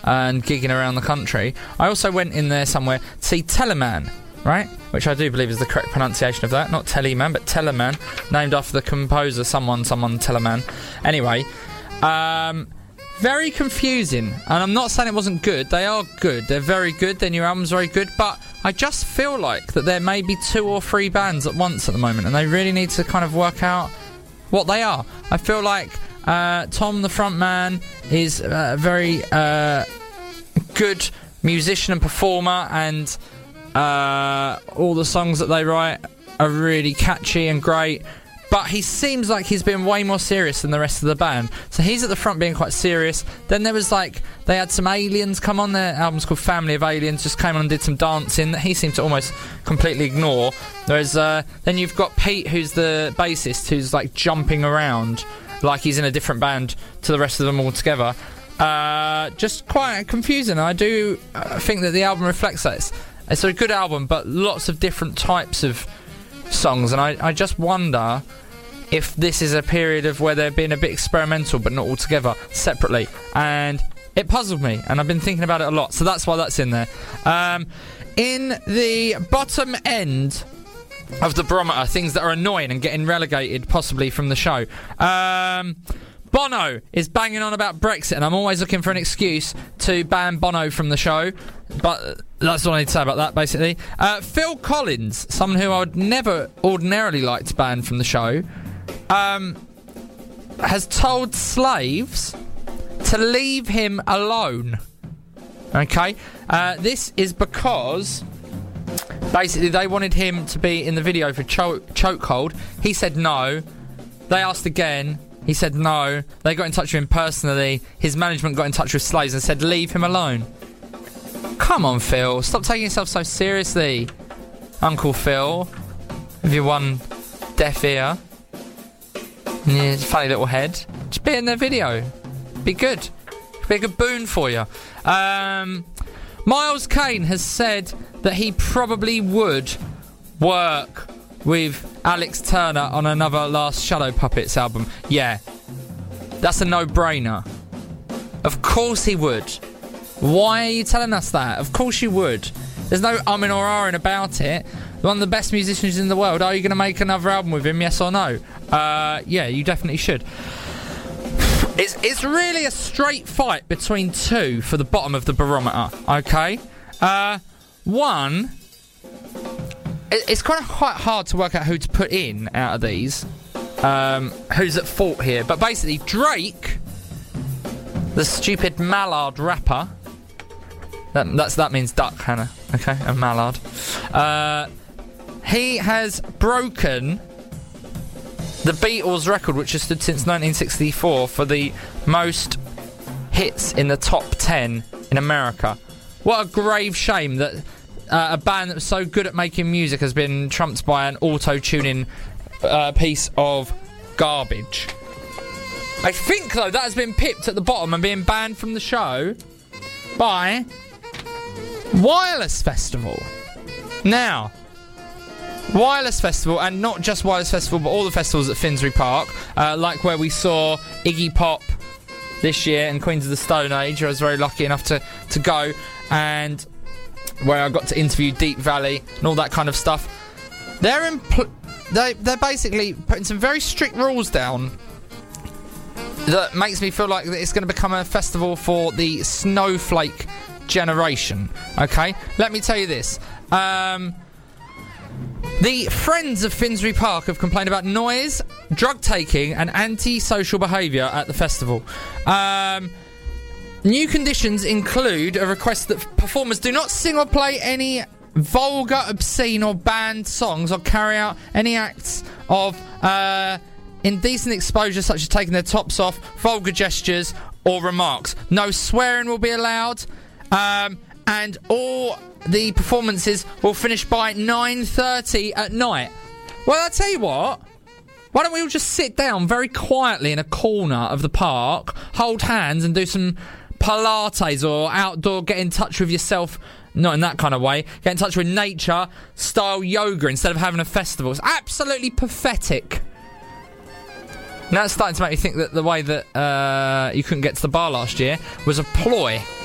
and gigging around the country. I also went in there somewhere to see Teleman, right? Which I do believe is the correct pronunciation of that. Not Teleman, but Teleman, named after the composer, someone Teleman. Anyway, very confusing, and I'm not saying it wasn't good. They are good. They're very good. Their new album's very good, but I just feel like that there may be 2 or 3 bands at once at the moment, and they really need to kind of work out what they are. I feel like Tom, the front man, is a very good musician and performer, and all the songs that they write are really catchy and great. But he seems like he's been way more serious than the rest of the band. So he's at the front being quite serious. Then there was they had some aliens come on. Their album's called Family of Aliens, just came on and did some dancing that he seemed to almost completely ignore. Whereas then you've got Pete, who's the bassist, who's jumping around like he's in a different band to the rest of them all together. Just quite confusing. I do think that the album reflects that. It's a good album, but lots of different types of songs, and I just wonder if this is a period of where they're being a bit experimental but not all together, separately, and it puzzled me, and I've been thinking about it a lot, so that's why that's in there. In the bottom end of the barometer, things that are annoying and getting relegated possibly from the show, Bono is banging on about Brexit, and I'm always looking for an excuse to ban Bono from the show, but that's what I need to say about that, basically. Phil Collins, someone who I would never ordinarily like to ban from the show, has told slaves to leave him alone. Okay? This is because basically they wanted him to be in the video for Chokehold. He said no. They asked again. He said no. They got in touch with him personally. His management got in touch with slaves and said, leave him alone. Come on, Phil. Stop taking yourself so seriously, Uncle Phil. With your one deaf ear. And your funny little head. Just be in their video. Be good. Be a good boon for you. Miles Kane has said that he probably would work with Alex Turner on another Last Shadow Puppets album. Yeah. That's a no-brainer. Of course he would. Why are you telling us that? Of course you would. There's no umming or ahhing about it. One of the best musicians in the world. Are you going to make another album with him, yes or no? Yeah, you definitely should. It's really a straight fight between 2 for the bottom of the barometer, okay? One... It's quite hard to work out who to put in out of these. Who's at fault here? But basically, Drake, the stupid mallard rapper. That means duck, Hannah. Okay, a mallard. He has broken the Beatles record, which has stood since 1964 for the most hits in the top 10 in America. What a grave shame that a band that was so good at making music has been trumped by an auto-tuning piece of garbage. I think, though, that has been pipped at the bottom and being banned from the show by Wireless Festival. Now, Wireless Festival, and not just Wireless Festival, but all the festivals at Finsbury Park, like where we saw Iggy Pop this year and Queens of the Stone Age. I was very lucky enough to go, and where I got to interview Deep Valley and all that kind of stuff. They're basically putting some very strict rules down that makes me feel like it's going to become a festival for the snowflake generation. Okay, let me tell you this. The Friends of Finsbury Park have complained about noise, drug taking and anti-social behaviour at the festival. New conditions include a request that performers do not sing or play any vulgar, obscene or banned songs or carry out any acts of indecent exposure such as taking their tops off, vulgar gestures or remarks. No swearing will be allowed, and all the performances will finish by 9:30 at night. Well, I'll tell you what. Why don't we all just sit down very quietly in a corner of the park, hold hands and do some Pilates or outdoor get in touch with yourself, not in that kind of way, get in touch with nature style yoga instead of having a festival. It's absolutely pathetic. Now it's starting to make me think that the way that you couldn't get to the bar last year was a ploy.